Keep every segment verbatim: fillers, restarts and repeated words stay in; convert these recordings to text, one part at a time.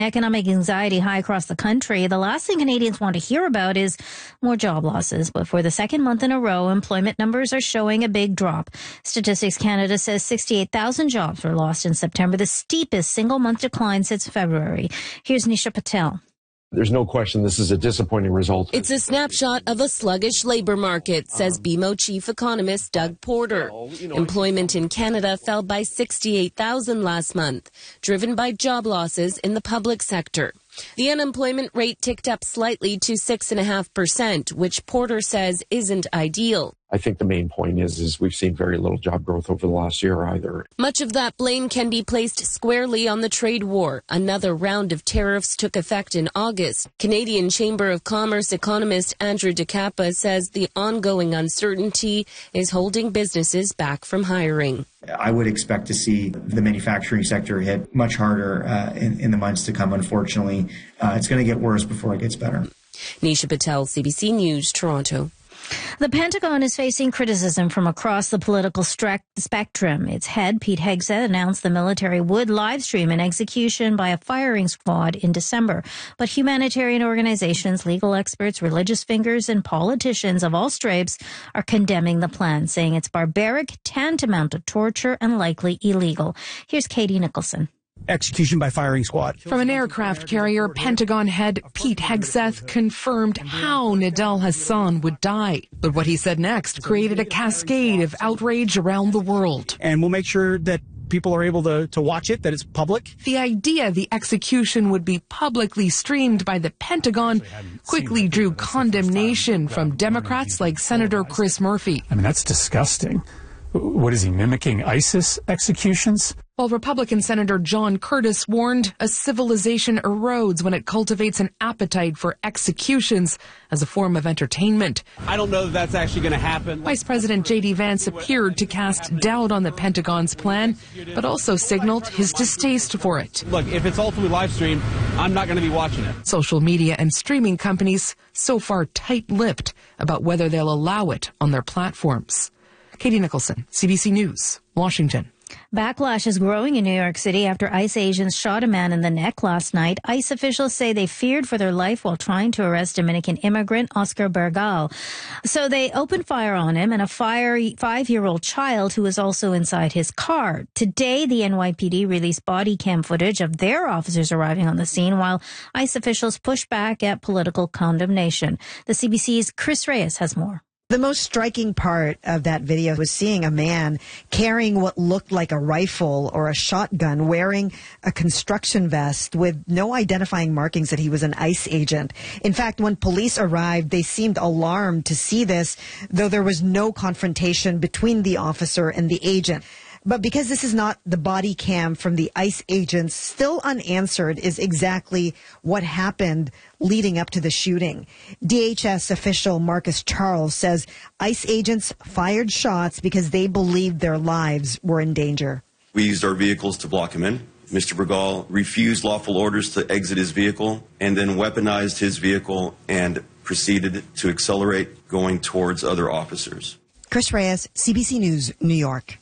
Economic anxiety high across the country. The last thing Canadians want to hear about is more job losses. But for the second month in a row, employment numbers are showing a big drop. Statistics Canada says sixty-eight thousand jobs were lost in September, the steepest single month decline since February. Here's Nisha Patel. There's no question this is a disappointing result. It's a snapshot of a sluggish labor market, says B M O chief economist Doug Porter. Employment in Canada fell by sixty-eight thousand last month, driven by job losses in the public sector. The unemployment rate ticked up slightly to six point five percent, which Porter says isn't ideal. I think the main point is, is we've seen very little job growth over the last year either. Much of that blame can be placed squarely on the trade war. Another round of tariffs took effect in August. Canadian Chamber of Commerce economist Andrew DeCappa says the ongoing uncertainty is holding businesses back from hiring. I would expect to see the manufacturing sector hit much harder uh, in, in the months to come, unfortunately. Uh, it's going to get worse before it gets better. Nisha Patel, C B C News, Toronto. The Pentagon is facing criticism from across the political spectrum. Its head, Pete Hegseth, announced the military would live stream an execution by a firing squad in December. But humanitarian organizations, legal experts, religious figures, and politicians of all stripes are condemning the plan, saying it's barbaric, tantamount to torture, and likely illegal. Here's Katie Nicholson. Execution by firing squad. From an aircraft carrier, Pentagon head Pete Hegseth confirmed how Nidal Hassan would die. But what he said next created a cascade of outrage around the world. And we'll make sure that people are able to, to watch it, that it's public. The idea the execution would be publicly streamed by the Pentagon quickly drew condemnation from Democrats like Senator Chris Murphy. I mean, that's disgusting. What is he, mimicking ISIS executions? While Republican Senator John Curtis warned a civilization erodes when it cultivates an appetite for executions as a form of entertainment. I don't know that that's actually going to happen. Vice President J D Vance appeared to cast doubt on the Pentagon's plan, but also signaled his distaste for it. Look, if it's ultimately live streamed, I'm not going to be watching it. Social media and streaming companies so far tight-lipped about whether they'll allow it on their platforms. Katie Nicholson, C B C News, Washington. Backlash is growing in New York City after ICE agents shot a man in the neck last night. ICE officials say they feared for their life while trying to arrest Dominican immigrant Oscar Bergal. So they opened fire on him and a five-year-old child who was also inside his car. Today, the N Y P D released body cam footage of their officers arriving on the scene while ICE officials push back at political condemnation. The C B C's Chris Reyes has more. The most striking part of that video was seeing a man carrying what looked like a rifle or a shotgun, wearing a construction vest with no identifying markings that he was an ICE agent. In fact, when police arrived, they seemed alarmed to see this, though there was no confrontation between the officer and the agent. But because this is not the body cam from the ICE agents, still unanswered is exactly what happened leading up to the shooting. D H S official Marcus Charles says ICE agents fired shots because they believed their lives were in danger. We used our vehicles to block him in. Mister Bergal refused lawful orders to exit his vehicle and then weaponized his vehicle and proceeded to accelerate, going towards other officers. Chris Reyes, C B C News, New York.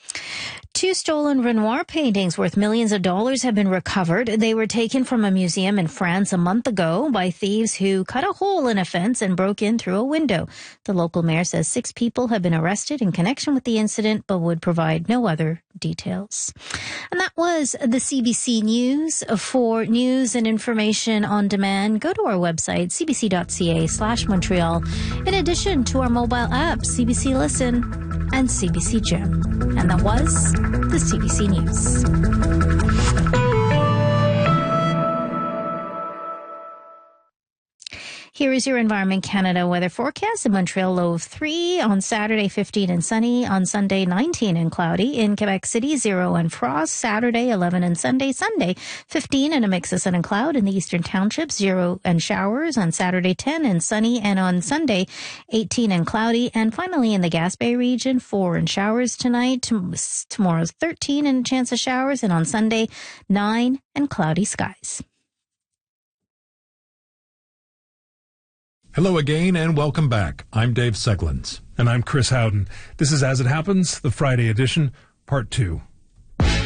Two stolen Renoir paintings worth millions of dollars have been recovered. They were taken from a museum in France a month ago by thieves who cut a hole in a fence and broke in through a window. The local mayor says six people have been arrested in connection with the incident, but would provide no other details. And that was the C B C News. For news and information on demand, go to our website, c b c dot c a slash Montreal. In addition to our mobile apps, C B C Listen and C B C Gem. And that was the C B C News. Here is your Environment Canada weather forecast. In Montreal, low of three. On Saturday, fifteen and sunny. On Sunday, nineteen and cloudy. In Quebec City, zero and frost. Saturday, eleven and Sunday. Sunday, fifteen and a mix of sun and cloud. In the Eastern Townships, zero and showers. On Saturday, ten and sunny. And on Sunday, eighteen and cloudy. And finally, in the Gaspé region, four and showers tonight. Tomorrow's thirteen and a chance of showers. And on Sunday, nine and cloudy skies. Hello again and welcome back. I'm Dave Seglins. And I'm Chris Howden. This is As It Happens, the Friday edition, part two.